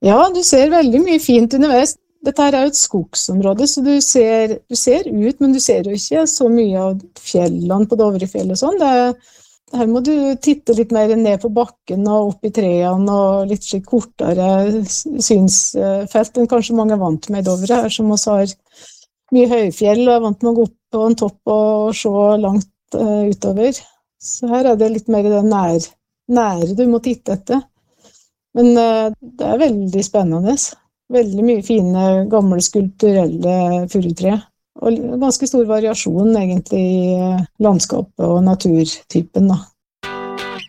Ja, du ser veldig mye fint underveis. Dette her jo et skogsområde, så du ser ut, men du ser jo ikke så mye av fjellene på Dovrefjell og sånn. Her må du titte litt mer ned på bakken og opp i trærne og litt slik kortere synsfelt enn kanskje mange er vant med i Dovre her, som også har mye høyfjell og er vant med å gå opp på en topp og se langt utover. Så her er det litt mer det nære du må titte etter. Men det er veldig spennende. Veldig mye fine, gamle, skulpturelle furutre. Og ganske stor variasjon egentlig i landskapet og naturtypen da.